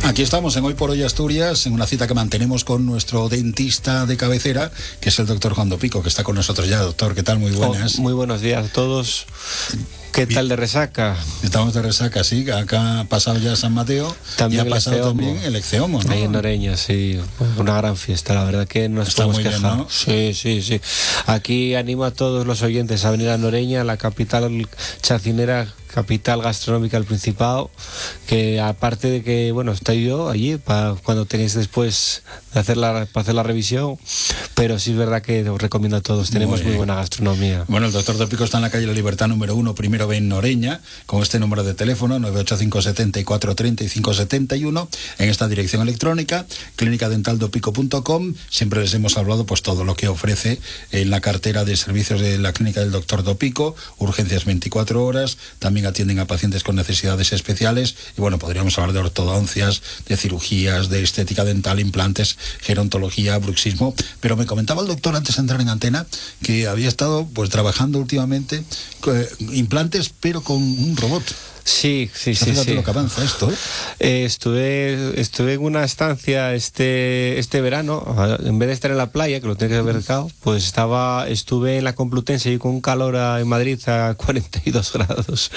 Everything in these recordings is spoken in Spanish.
Aquí estamos en Hoy por Hoy Asturias, en una cita que mantenemos con nuestro dentista de cabecera, que es el doctor Juan Dopico, que está con nosotros ya. Doctor, ¿qué tal? Muy buenas. Muy buenos días a todos. ¿Qué tal de resaca? Estamos de resaca, sí. Acá ha pasado ya San Mateo y ha pasado también el Exceomo, ¿no? Ahí en Noreña, sí. Una gran fiesta, la verdad que no nos podemos quejar. Bien, ¿no? Sí. Aquí animo a todos los oyentes a venir a Noreña, la capital chacinera, capital gastronómica del Principado, que aparte de que, bueno, estoy yo allí para cuando tengáis después de hacer para hacer la revisión, pero sí es verdad que os recomiendo a todos, tenemos muy buena gastronomía. Bueno, el doctor Dopico está en la calle La Libertad número 1, primero B en Noreña, con este número de teléfono 985-74-35-71, en esta dirección electrónica, clínicadentaldopico.com. Siempre les hemos hablado pues todo lo que ofrece en la cartera de servicios de la clínica del doctor Dopico, urgencias 24 horas, también atienden a pacientes con necesidades especiales y bueno, podríamos hablar de ortodoncias, de cirugías, de estética dental, implantes, gerontología, bruxismo, pero me comentaba el doctor antes de entrar en antena que había estado pues trabajando últimamente implantes pero con un robot. Sí. Fíjate lo que avanza esto, ¿eh? Estuve en una estancia este verano, en vez de estar en la playa, que lo tenía que haber dejado, pues estuve en la Complutense y con un calor en Madrid a 42 grados,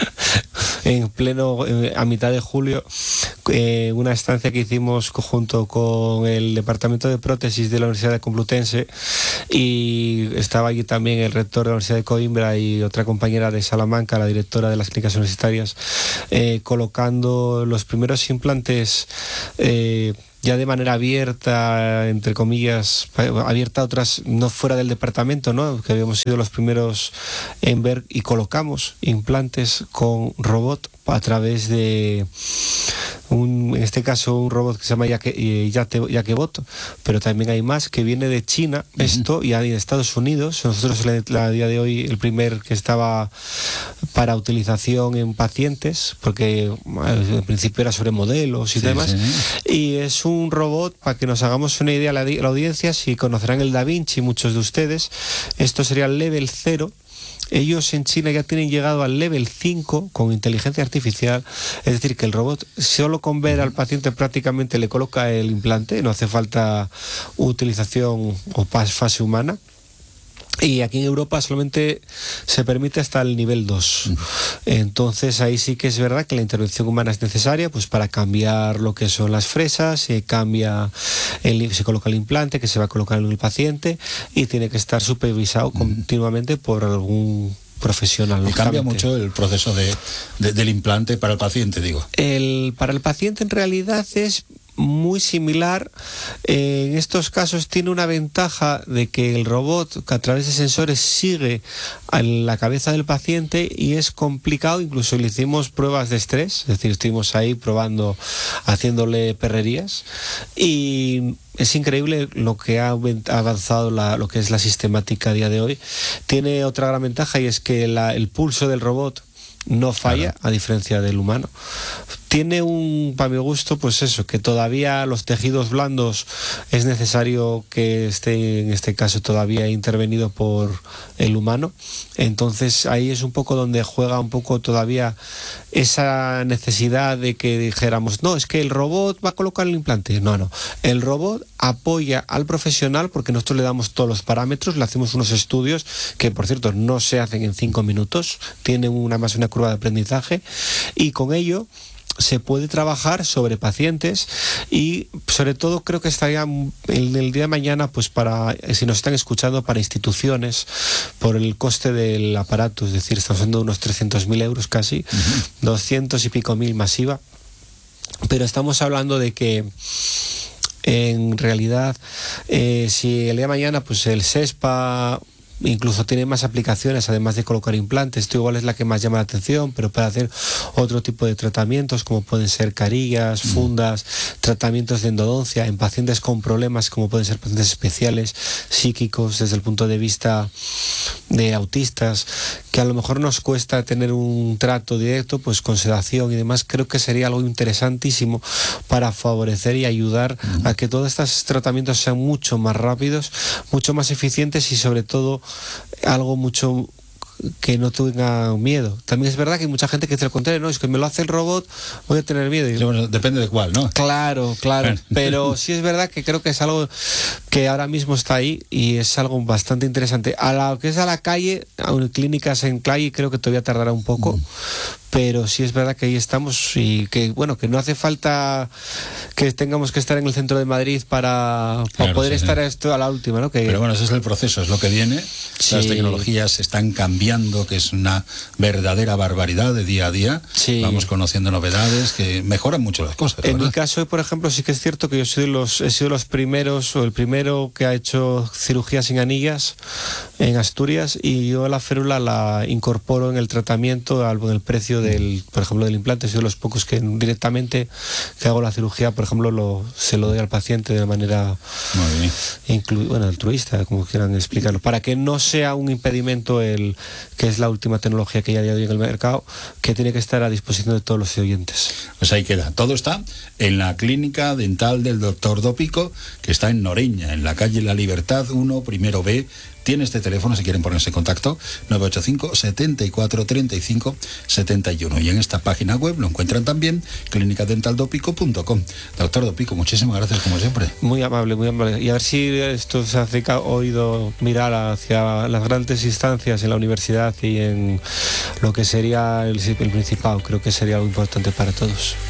a mitad de julio, una estancia que hicimos junto con el Departamento de Prótesis de la Universidad de Complutense, y estaba allí también el rector de la Universidad de Coimbra y otra compañera de Salamanca, la directora de las clínicas universitarias, colocando los primeros implantes ya de manera abierta, entre comillas, abierta a otras, no fuera del departamento, ¿no? Que habíamos sido los primeros en ver, y colocamos implantes con robot a través de en este caso un robot que se llama Yakebot, pero también hay más que viene de China, esto, y hay de Estados Unidos. Nosotros a día de hoy el primer que estaba para utilización en pacientes, porque al principio era sobre modelos y demás, y es un robot, para que nos hagamos una idea la audiencia, si conocerán el Da Vinci, muchos de ustedes, esto sería el level 0. Ellos en China ya tienen llegado al level 5 con inteligencia artificial, es decir, que el robot solo con ver al paciente prácticamente le coloca el implante, no hace falta utilización o fase humana. Y aquí en Europa solamente se permite hasta el nivel 2. Entonces ahí sí que es verdad que la intervención humana es necesaria, pues para cambiar lo que son las fresas, se coloca el implante que se va a colocar en el paciente y tiene que estar supervisado continuamente por algún profesional. Y cambia mucho el proceso del implante para el paciente, digo. Para el paciente en realidad es muy similar. En estos casos tiene una ventaja de que el robot, que a través de sensores sigue a la cabeza del paciente, y es complicado, incluso le hicimos pruebas de estrés, es decir, estuvimos ahí probando, haciéndole perrerías, y es increíble lo que ha avanzado lo que es la sistemática a día de hoy. Tiene otra gran ventaja, y es que el pulso del robot no falla, a diferencia del humano. Tiene para mi gusto, pues eso, que todavía los tejidos blandos es necesario que esté, en este caso, todavía intervenido por el humano. Entonces ahí es un poco donde juega un poco todavía esa necesidad de que dijéramos, no, es que el robot va a colocar el implante. No. El robot apoya al profesional, porque nosotros le damos todos los parámetros, le hacemos unos estudios que, por cierto, no se hacen en 5 minutos, tienen una curva de aprendizaje, y con ello se puede trabajar sobre pacientes. Y sobre todo creo que estaría en el día de mañana, pues si nos están escuchando, para instituciones, por el coste del aparato, es decir, estamos hablando de unos 300.000 euros casi, 200 y pico mil masiva, pero estamos hablando de que en realidad si el día de mañana pues el SESPA incluso tiene más aplicaciones, además de colocar implantes. Esto igual es la que más llama la atención, pero para hacer otro tipo de tratamientos, como pueden ser carillas, fundas, tratamientos de endodoncia en pacientes con problemas, como pueden ser pacientes especiales, psíquicos, desde el punto de vista de autistas, que a lo mejor nos cuesta tener un trato directo, pues con sedación y demás. Creo que sería algo interesantísimo para favorecer y ayudar a que todos estos tratamientos sean mucho más rápidos, mucho más eficientes y sobre todo algo mucho que no tengan miedo. También es verdad que hay mucha gente que dice lo contrario, no, es que me lo hace el robot, voy a tener miedo. Sí, bueno, depende de cuál, ¿no? Claro, pero sí es verdad que creo que es algo que ahora mismo está ahí y es algo bastante interesante. A lo que es a la calle, a clínicas en calle, creo que todavía tardará un poco. Pero sí es verdad que ahí estamos y que bueno, que no hace falta que tengamos que estar en el centro de Madrid para poder estar esto a la última, ¿no? Pero bueno, ese es el proceso, es lo que viene. Sí. Las tecnologías están cambiando, que es una verdadera barbaridad de día a día. Sí. Vamos conociendo novedades que mejoran mucho las cosas. En mi caso, por ejemplo, sí que es cierto que yo he sido los primeros, o el primero que ha hecho cirugía sin anillas en Asturias, y yo la férula la incorporo en el tratamiento, en el precio por ejemplo, del implante. Soy de los pocos que directamente que hago la cirugía, por ejemplo, se lo doy al paciente de manera altruista, como quieran explicarlo, para que no sea un impedimento que es la última tecnología que ya hay hoy en el mercado, que tiene que estar a disposición de todos los oyentes. Pues ahí queda. Todo está en la clínica dental del Dr. Dopico, que está en Noreña, en la calle La Libertad 1, primero B. Tiene este teléfono si quieren ponerse en contacto, 985 74 35 71. Y en esta página web lo encuentran también, clinicadentaldopico.com. Doctor Dopico, muchísimas gracias como siempre. Muy amable, muy amable. Y a ver si esto se ha oído mirar hacia las grandes instancias en la universidad y en lo que sería el Principado. Creo que sería algo importante para todos.